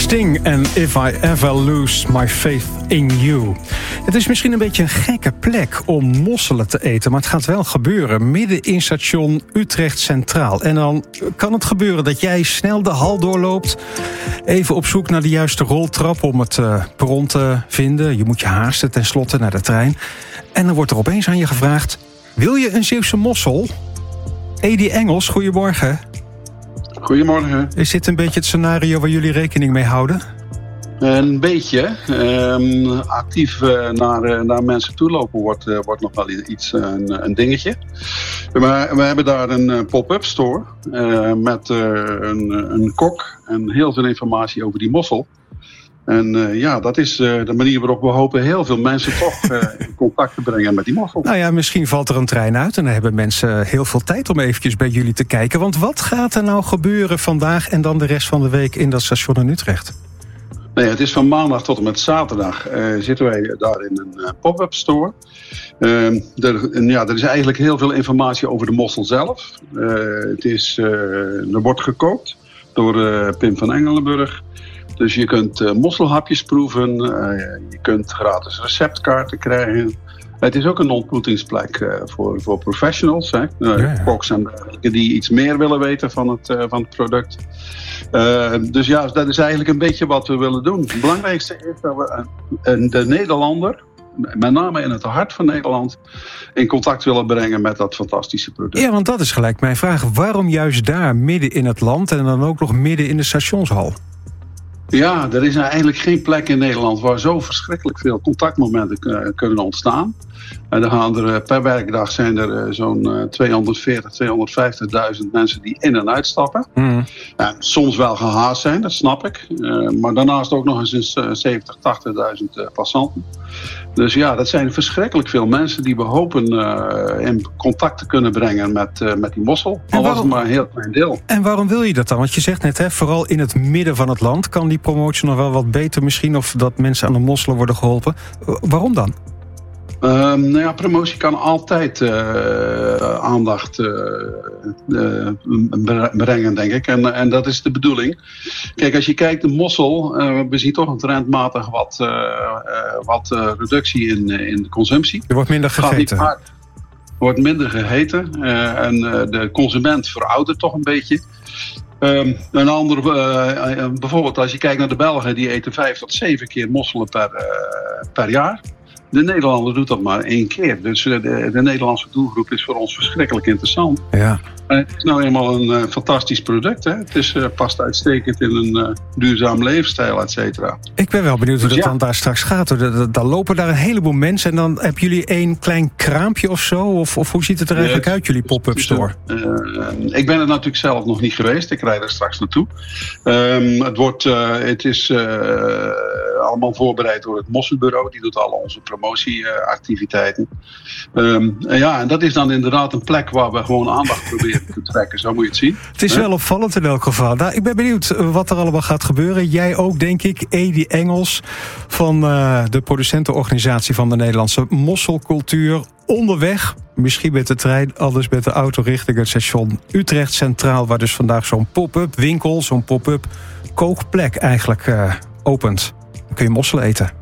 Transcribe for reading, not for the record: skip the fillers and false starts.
Sting en If I Ever Lose My Faith in You. Het is misschien een beetje een gekke plek om mosselen te eten, maar het gaat wel gebeuren midden in station Utrecht Centraal. En dan kan het gebeuren dat jij snel de hal doorloopt, even op zoek naar de juiste roltrap om het perron te vinden. Je moet je haasten tenslotte naar de trein. En dan wordt er opeens aan je gevraagd: wil je een Zeeuwse mossel? Edi Engels, goedemorgen. Goedemorgen. Is dit een beetje het scenario waar jullie rekening mee houden? Een beetje. Actief naar mensen toe lopen wordt nog wel iets een dingetje. Maar we hebben daar een pop-up store met een kok en heel veel informatie over die mossel. En dat is de manier waarop we hopen heel veel mensen toch in contact te brengen met die mossel. Nou ja, misschien valt er een trein uit en dan hebben mensen heel veel tijd om eventjes bij jullie te kijken. Want wat gaat er nou gebeuren vandaag en dan de rest van de week in dat station in Utrecht? Nee, het is van maandag tot en met zaterdag zitten wij daar in een pop-up store. Er is eigenlijk heel veel informatie over de mossel zelf. Er wordt gekookt door Pim van Engelenburg. Dus je kunt mosselhapjes proeven, je kunt gratis receptkaarten krijgen. Het is ook een ontmoetingsplek voor professionals, koks en dergelijke die iets meer willen weten van het product. Dus ja, dat is eigenlijk een beetje wat we willen doen. Het belangrijkste is dat we de Nederlander, met name in het hart van Nederland, in contact willen brengen met dat fantastische product. Ja, want dat is gelijk mijn vraag. Waarom juist daar, midden in het land en dan ook nog midden in de stationshal? Ja, er is eigenlijk geen plek in Nederland waar zo verschrikkelijk veel contactmomenten kunnen ontstaan. En per werkdag zijn er zo'n 240.000, 250.000 mensen die in en uitstappen. Soms wel gehaast zijn, dat snap ik. Maar daarnaast ook nog eens 70.000, 80.000 passanten. Dus ja, dat zijn verschrikkelijk veel mensen die we hopen in contact te kunnen brengen met die mossel. Al was het maar een heel klein deel. En waarom wil je dat dan? Want je zegt net, vooral in het midden van het land kan die promotie nog wel wat beter misschien, of dat mensen aan de mosselen worden geholpen. Waarom dan? Promotie kan altijd aandacht brengen, denk ik. En dat is de bedoeling. Kijk, als je kijkt, de mossel, we zien toch een trendmatig wat reductie in de consumptie. Er wordt minder gegeten. Er wordt minder gegeten. En de consument veroudert toch een beetje. Een ander, bijvoorbeeld als je kijkt naar de Belgen, die eten 5 tot 7 keer mosselen per jaar. De Nederlander doet dat maar 1 keer. Dus de Nederlandse doelgroep is voor ons verschrikkelijk interessant. Ja. Het is nou eenmaal een fantastisch product. Hè? Het past uitstekend in een duurzaam levensstijl, et cetera. Ik ben wel benieuwd hoe dat dan daar straks gaat. Dan lopen daar een heleboel mensen en dan hebben jullie 1 klein kraampje of zo? Of hoe ziet het er eigenlijk uit, jullie pop-up store? Ik ben er natuurlijk zelf nog niet geweest. Ik rijd er straks naartoe. Het is allemaal voorbereid door het Mosselbureau. Die doet alle onze promotieactiviteiten. En dat is dan inderdaad een plek waar we gewoon aandacht proberen te trekken. Zo moet je het zien. Het is wel opvallend in elk geval. Nou, ik ben benieuwd wat er allemaal gaat gebeuren. Jij ook, denk ik. Edi Engels van de producentenorganisatie van de Nederlandse mosselcultuur. Onderweg, misschien met de trein, anders met de auto richting het station Utrecht Centraal, waar dus vandaag zo'n pop-up winkel, zo'n pop-up kookplek eigenlijk opent. Dan kun je mosselen eten.